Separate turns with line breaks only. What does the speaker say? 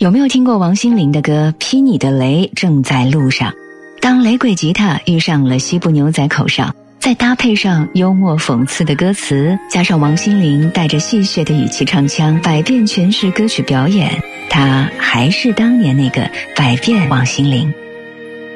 有没有听过王心凌的歌《劈你的雷正在路上》？当雷鬼吉他遇上了西部牛仔口哨，再搭配上幽默讽刺的歌词，加上王心凌带着戏谑的语气唱腔，百变诠释歌曲表演，她还是当年那个百变王心凌。